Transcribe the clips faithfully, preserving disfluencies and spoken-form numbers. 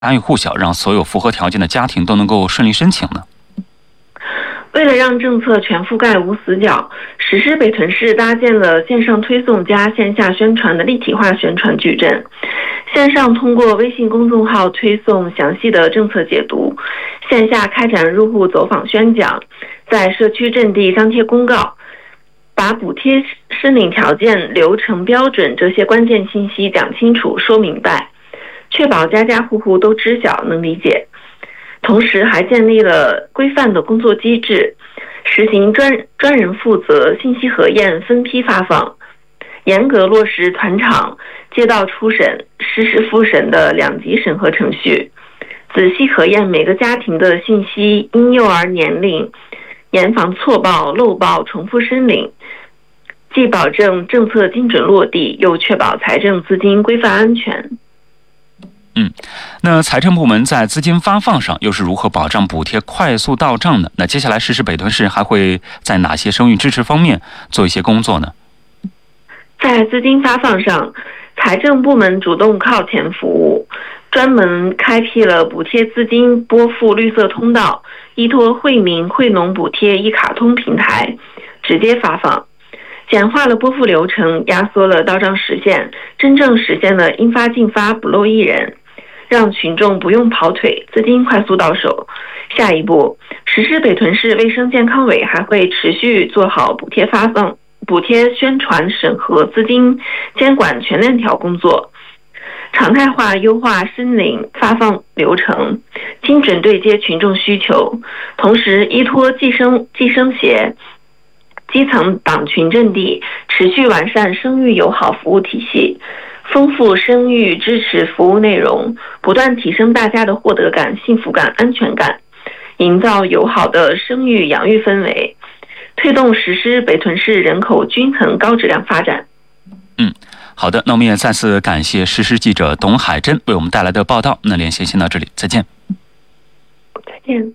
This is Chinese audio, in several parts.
家喻户晓，让所有符合条件的家庭都能够顺利申请呢？ 为了让政策全覆盖无死角，石狮北屯市搭建了线上推送加线下宣传的立体化宣传矩阵。线上通过微信公众号推送详细的政策解读，线下开展入户走访宣讲，在社区阵地张贴公告，把补贴申领条件、流程标准这些关键信息讲清楚、说明白，确保家家户户都知晓、能理解。同时还建立了规范的工作机制，实行专专人负责、信息核验、分批发放，严格落实团场、街道初审、实时复审的两级审核程序，仔细核验每个家庭的信息、婴幼儿年龄，严防错报、漏报、重复申领，既保证政策精准落地，又确保财政资金规范安全。 嗯，那财政部门在资金发放上又是如何保障补贴快速到账呢？那接下来石狮北屯市还会在哪些生育支持方面做一些工作呢？ 在资金发放上，财政部门主动靠前服务，专门开辟了补贴资金拨付绿色通道，依托惠民惠农补贴一卡通平台直接发放，简化了拨付流程，压缩了到账时限，真正实现了应发尽发，不漏一人，让群众不用跑腿，资金快速到手。下一步，石狮北屯市卫生健康委还会持续做好补贴发放、补贴宣传、审核、资金监管全链条工作，常态化优化申领发放流程，精准对接群众需求。同时，依托计生计生协、基层党群阵地，持续完善生育友好服务体系，丰富生育支持服务内容，不断提升大家的获得感、幸福感、安全感，营造友好的生育养育氛围，推动石狮北屯市人口均衡高质量发展。 嗯，好的，那我们也再次感谢石狮记者董海珍为我们带来的报道。那连线先到这里，再见。 再见。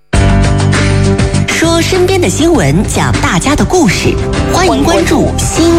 说身边的新闻，讲大家的故事，欢迎关注新闻。